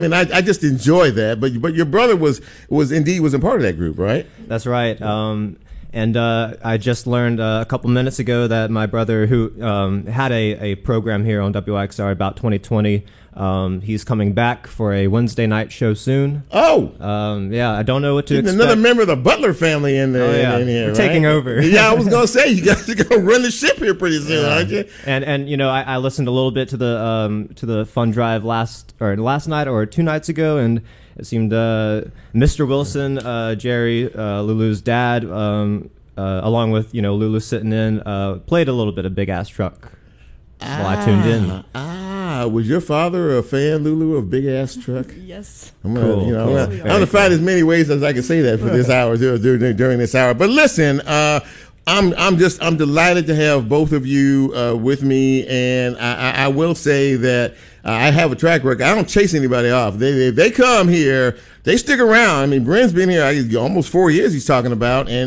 mean, I just enjoy that. But your brother was a part of that group, right? That's right. And I just learned a couple minutes ago that my brother, who had a program here on WXR about 2020, he's coming back for a Wednesday night show soon. Oh, yeah. I don't know what to expect. Another member of the Butler family in here. We're right? taking over. Yeah, I was gonna say you guys are gonna run the ship here pretty soon, aren't you? And you know, I listened a little bit to the Fun Drive last night or 2 nights ago, and it seemed Mr. Wilson, Jerry, Lulu's dad, along with Lulu sitting in, played a little bit of Big Ass Truck while I tuned in. Was your father a fan, Lulu, of Big Ass Truck? Yes. I'm gonna find as many ways as I can say that for this hour during this hour. But listen, I'm delighted to have both of you with me, and I will say that I have a track record. I don't chase anybody off. They come here, they stick around. I mean, Brent's been here almost 4 years. He's talking about, and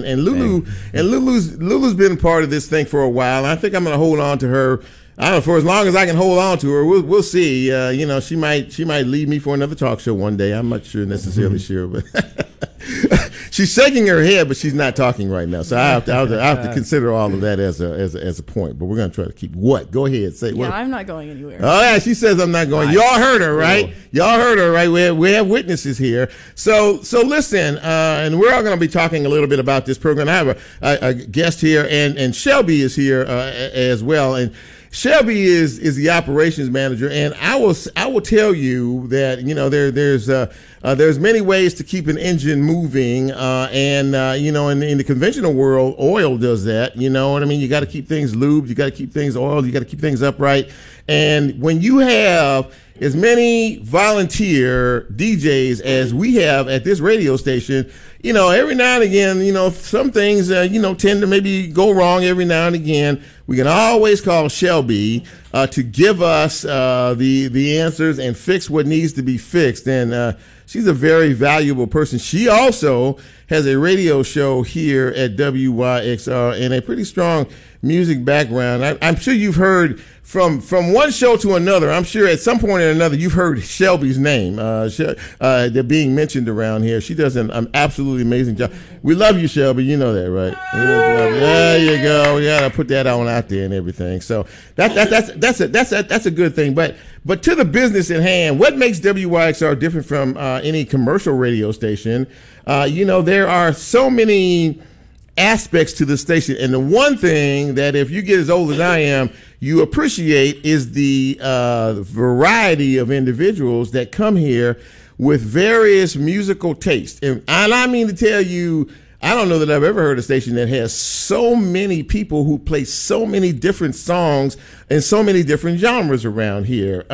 Lulu's been part of this thing for a while. And I think I'm going to hold on to her. I don't know, for as long as I can hold on to her. We'll see. She might leave me for another talk show one day. I'm not necessarily sure, but she's shaking her head, but she's not talking right now. So I have to consider all of that as a point. But we're going to try to keep what? Go ahead, say what? Yeah, I'm not going anywhere. Oh yeah, she says I'm not going. Y'all heard her, right? Cool. Y'all heard her, right? We have witnesses here. So listen, and we're all going to be talking a little bit about this program. I have a guest here, and Shelby is here as well, and Shelby is the operations manager, and I will tell you that there's many ways to keep an engine moving, and in the conventional world, oil does that. You know what I mean? You got to keep things lubed, you got to keep things oiled, you got to keep things upright, and when you have as many volunteer DJs as we have at this radio station, every now and again, some things, tend to maybe go wrong every now and again. We can always call Shelby to give us the answers and fix what needs to be fixed. And she's a very valuable person. She also has a radio show here at WYXR and a pretty strong music background. I'm sure you've heard from one show to another. I'm sure at some point or another you've heard Shelby's name. They're being mentioned around here. She does an absolutely amazing job. We love you, Shelby. You know that, right? There you go. We gotta put that on out there and everything. So that's a good thing. But to the business at hand, what makes WYXR different from any commercial radio station? There are so many aspects to the station, and the one thing that if you get as old as I am, you appreciate is the variety of individuals that come here with various musical tastes. And I mean to tell you, I don't know that I've ever heard a station that has so many people who play so many different songs and so many different genres around here.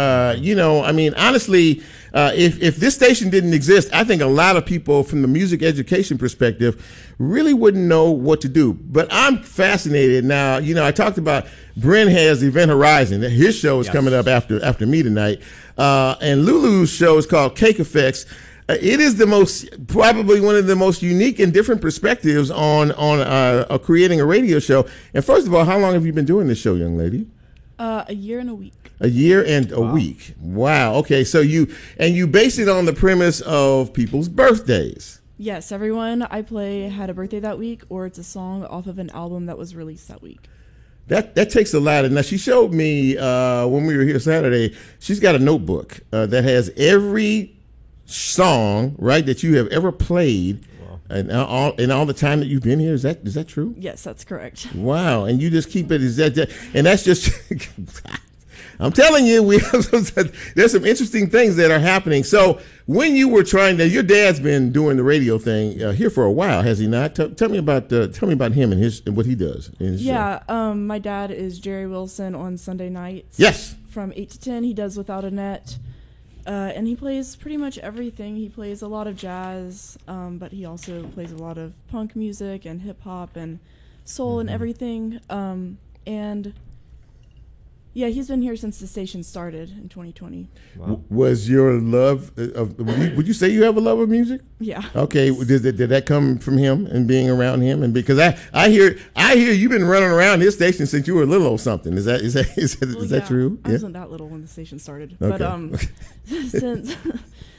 Honestly, if this station didn't exist, I think a lot of people from the music education perspective really wouldn't know what to do. But I'm fascinated now. I talked about Brent has Event Horizon. His show is coming up after me tonight. And Lulu's show is called Cake Effects. It is probably one of the most unique and different perspectives on creating a radio show. And first of all, how long have you been doing this show, young lady? A year and a week. A year and a week. Wow. Okay. So you base it on the premise of people's birthdays. Yes, everyone I play had a birthday that week, or it's a song off of an album that was released that week. That takes a lot. And now she showed me when we were here Saturday, she's got a notebook that has every song, right, that you have ever played. And all the time that you've been here, is that true? Yes, that's correct. Wow, and you just keep it. And that's just. I'm telling you, there's some interesting things that are happening. So when you were your dad's been doing the radio thing here for a while, has he not? Tell me about him and what he does. My dad is Jerry Wilson on Sunday nights. Yes, from 8 to 10. He does Without a Net. And he plays pretty much everything. He plays a lot of jazz, but he also plays a lot of punk music and hip hop and soul and everything. And Yeah, he's been here since the station started in 2020. Wow. Was your love of, would you say you have a love of music? Yeah. Okay, did that come from him and being around him? And because I hear you've been running around this station since you were a little old something. Is that Well, true? I wasn't that little when the station started, but Okay.